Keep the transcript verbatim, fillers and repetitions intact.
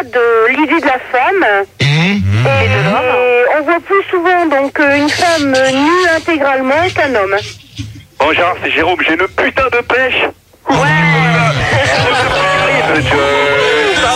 de l'idée de la femme. Mmh. Et, et on voit plus souvent donc une femme nue intégralement qu'un homme. Bon, Gérard, c'est Jérôme, j'ai une putain de pêche. Ouais. Oh,